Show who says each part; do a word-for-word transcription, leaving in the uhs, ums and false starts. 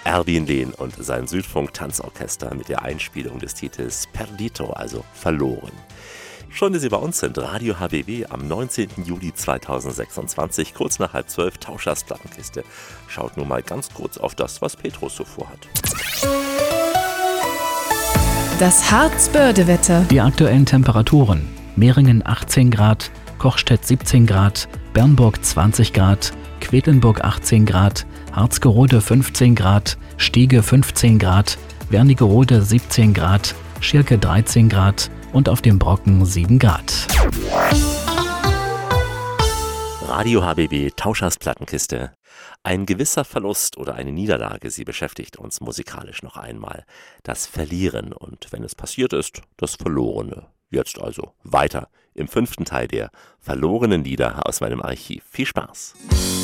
Speaker 1: Erwin Lehn und sein Südfunk-Tanzorchester mit der Einspielung des Titels Perdito, also verloren. Schön, dass Sie bei uns sind. Radio H B W am neunzehnten Juli zweitausendsechsundzwanzig, kurz nach halb zwölf, Tauschers Plattenkiste. Schaut nur mal ganz kurz auf das, was Petrus so vorhat.
Speaker 2: Das Harzbörde-Wetter.
Speaker 3: Die aktuellen Temperaturen: Meringen achtzehn Grad, Kochstedt siebzehn Grad, Bernburg zwanzig Grad, Quedlinburg achtzehn Grad, Harzgerode fünfzehn Grad, Stiege fünfzehn Grad, Wernigerode siebzehn Grad, Schirke dreizehn Grad und auf dem Brocken sieben Grad.
Speaker 1: Radio H B W, Tauschers Plattenkiste. Ein gewisser Verlust oder eine Niederlage, sie beschäftigt uns musikalisch noch einmal. Das Verlieren und, wenn es passiert ist, das Verlorene. Jetzt also weiter im fünften Teil der verlorenen Lieder aus meinem Archiv. Viel Spaß!